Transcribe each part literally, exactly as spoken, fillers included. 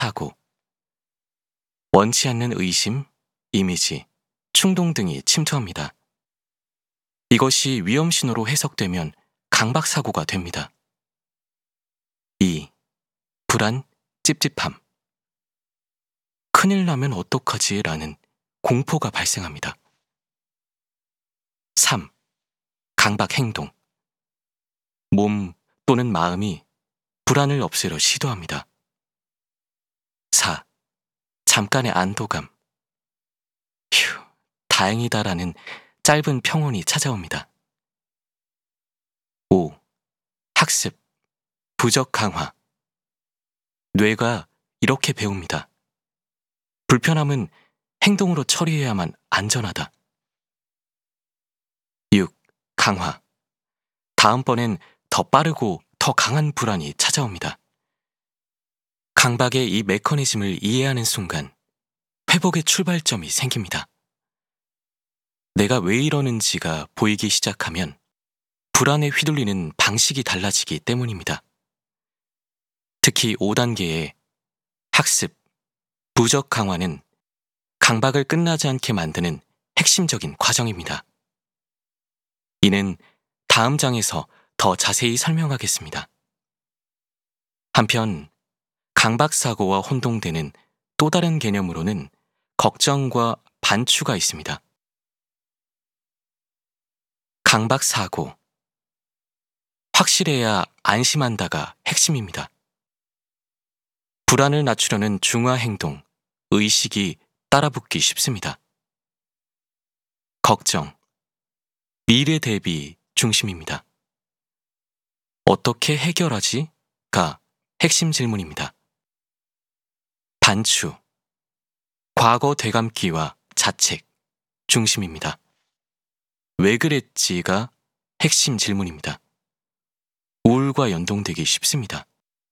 사고, 원치 않는 의심, 이미지, 충동 등이 침투합니다. 이것이 위험 신호로 해석되면 강박사고가 됩니다. 이. 불안, 찝찝함. 큰일 나면 어떡하지? 라는 공포가 발생합니다. 삼. 강박 행동. 몸 또는 마음이 불안을 없애려 시도합니다. 사. 잠깐의 안도감. 휴, 다행이다라는 짧은 평온이 찾아옵니다. 오. 학습, 부적 강화. 뇌가 이렇게 배웁니다. 불편함은 행동으로 처리해야만 안전하다. 육. 강화. 다음번엔 더 빠르고 더 강한 불안이 찾아옵니다. 강박의 이 메커니즘을 이해하는 순간 회복의 출발점이 생깁니다. 내가 왜 이러는지가 보이기 시작하면 불안에 휘둘리는 방식이 달라지기 때문입니다. 특히 오 단계의 학습, 부적 강화는 강박을 끝나지 않게 만드는 핵심적인 과정입니다. 이는 다음 장에서 더 자세히 설명하겠습니다. 한편 강박사고와 혼동되는 또 다른 개념으로는 걱정과 반추가 있습니다. 강박사고. 확실해야 안심한다가 핵심입니다. 불안을 낮추려는 중화행동, 의식이 따라붙기 쉽습니다. 걱정. 미래 대비 중심입니다. 어떻게 해결하지?가 핵심 질문입니다. 반추. 과거 되감기와 자책, 중심입니다. 왜 그랬지가 핵심 질문입니다. 우울과 연동되기 쉽습니다.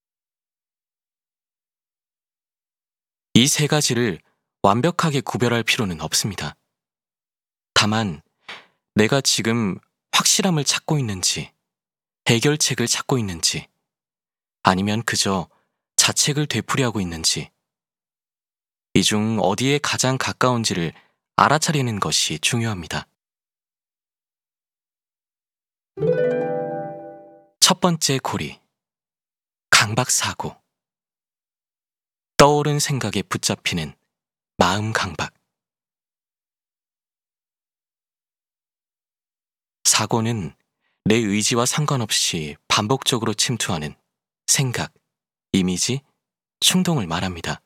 이 세 가지를 완벽하게 구별할 필요는 없습니다. 다만 내가 지금 확실함을 찾고 있는지, 해결책을 찾고 있는지, 아니면 그저 자책을 되풀이하고 있는지, 이 중 어디에 가장 가까운지를 알아차리는 것이 중요합니다. 첫 번째 고리. 강박사고. 떠오른 생각에 붙잡히는 마음 강박. 사고는 내 의지와 상관없이 반복적으로 침투하는 생각, 이미지, 충동을 말합니다.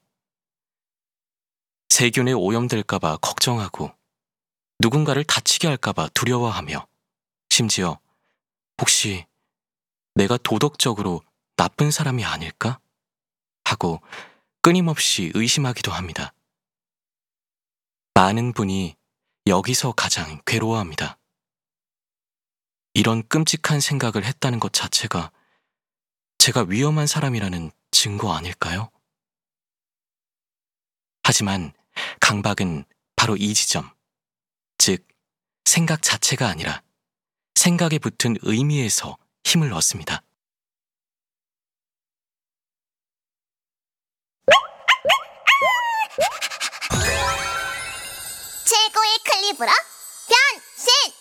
세균에 오염될까봐 걱정하고 누군가를 다치게 할까봐 두려워하며 심지어 혹시 내가 도덕적으로 나쁜 사람이 아닐까? 하고 끊임없이 의심하기도 합니다. 많은 분이 여기서 가장 괴로워합니다. 이런 끔찍한 생각을 했다는 것 자체가 제가 위험한 사람이라는 증거 아닐까요? 하지만 강박은 바로 이 지점, 즉 생각 자체가 아니라 생각에 붙은 의미에서 힘을 얻습니다. 최고의 클리브로 변신!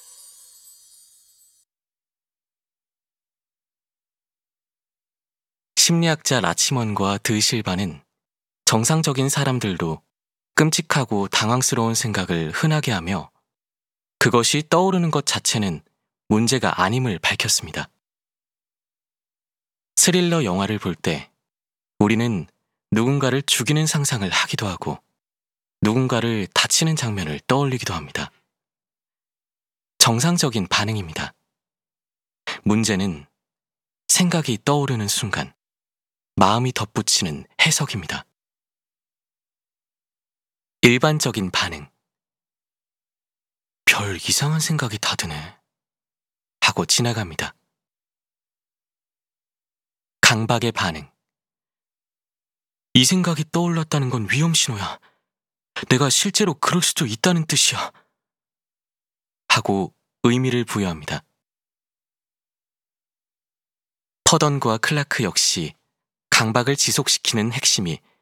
심리학자 라치먼과 드실바는 정상적인 사람들도 끔찍하고 당황스러운 생각을 흔하게 하며 그것이 떠오르는 것 자체는 문제가 아님을 밝혔습니다. 스릴러 영화를 볼 때 우리는 누군가를 죽이는 상상을 하기도 하고 누군가를 다치는 장면을 떠올리기도 합니다. 정상적인 반응입니다. 문제는 생각이 떠오르는 순간 마음이 덧붙이는 해석입니다. 일반적인 반응. 별 이상한 생각이 다 드네. 하고 지나갑니다. 강박의 반응. 이 생각이 떠올랐다는 건 위험 신호야. 내가 실제로 그럴 수도 있다는 뜻이야. 하고 의미를 부여합니다. 퍼던과 클라크 역시 강박을 지속시키는 핵심이